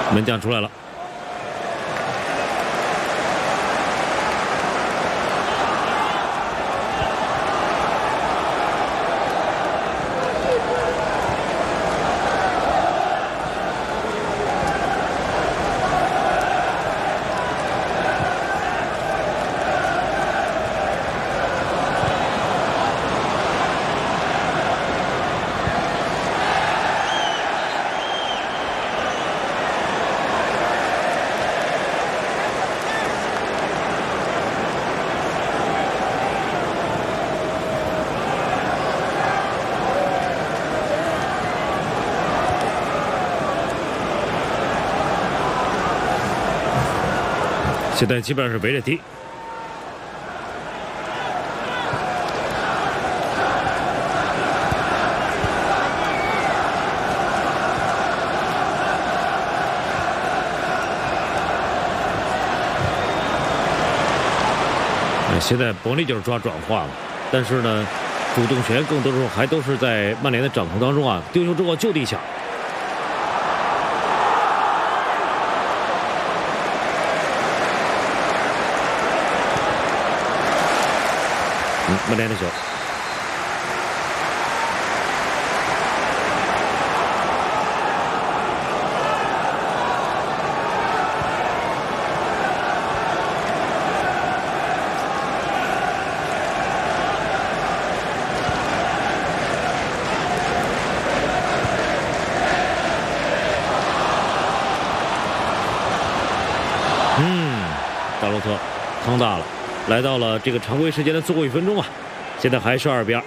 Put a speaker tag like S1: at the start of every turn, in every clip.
S1: 门将出来了。 现在基本上是围着踢。现在伯利就是抓转换了，但是呢，主动权更多时候还都是在曼联的掌控当中啊。丢球之后就地抢。 曼联的球，大洛特康大了。 来到了这个常规时间的最后1分钟啊，现在还是2比2。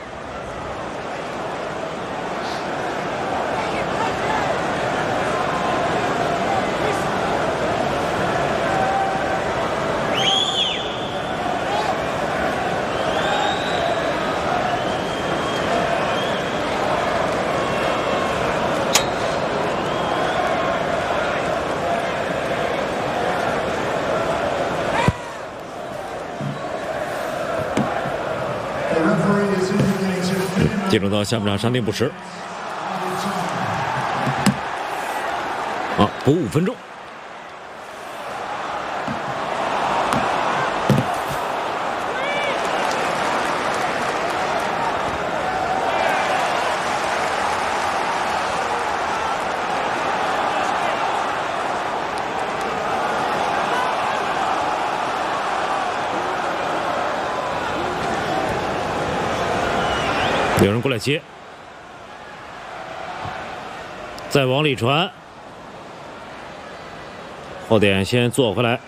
S1: 进入到下半场伤停补时，补5分钟。有人过来接，再往里传，后点先做回来。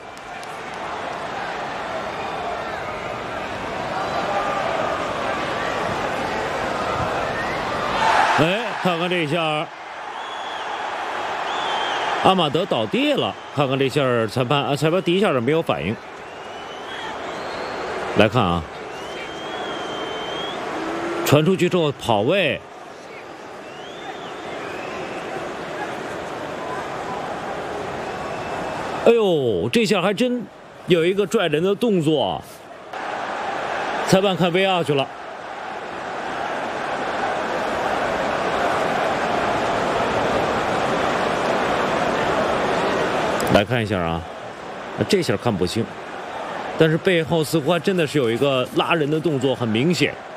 S1: 哎，看看这一下，阿马德倒地了。看看这下裁判第一下没有反应。来看啊。 传出去之后跑位，哎呦，这下还真有一个拽人的动作。裁判看 VR 去了。来看一下啊，这下看不清，但是背后似乎还真的是有一个拉人的动作，很明显。